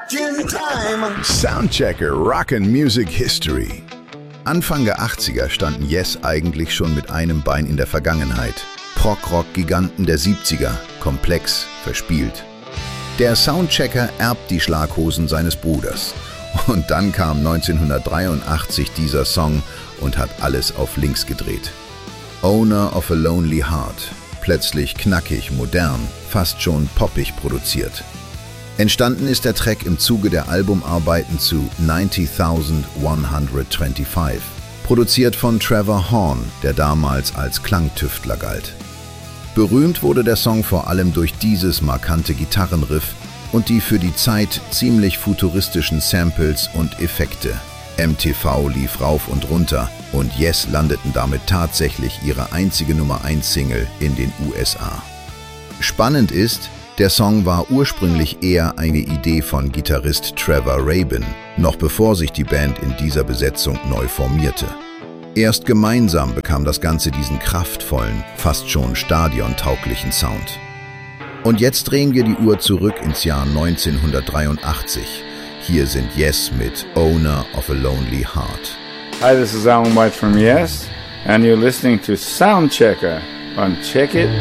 Soundchecker Rockin' Music History. Anfang der 80er standen Yes eigentlich schon mit einem Bein in der Vergangenheit. Prog-Rock-Giganten der 70er, komplex, verspielt. Der Soundchecker erbt die Schlaghosen seines Bruders. Und dann kam 1983 dieser Song und hat alles auf links gedreht. Owner of a Lonely Heart. Plötzlich knackig, modern, fast schon poppig produziert. Entstanden ist der Track im Zuge der Albumarbeiten zu 90,125, produziert von Trevor Horn, der damals als Klangtüftler galt. Berühmt wurde der Song vor allem durch dieses markante Gitarrenriff und die für die Zeit ziemlich futuristischen Samples und Effekte. MTV lief rauf und runter und Yes landeten damit tatsächlich ihre einzige Nummer-1-Single in den USA. Spannend ist, der Song war ursprünglich eher eine Idee von Gitarrist Trevor Rabin, noch bevor sich die Band in dieser Besetzung neu formierte. Erst gemeinsam bekam das Ganze diesen kraftvollen, fast schon stadiontauglichen Sound. Und jetzt drehen wir die Uhr zurück ins Jahr 1983. Hier sind Yes mit Owner of a Lonely Heart. Hi, this is Alan White from Yes, and you're listening to Soundchecker on Check It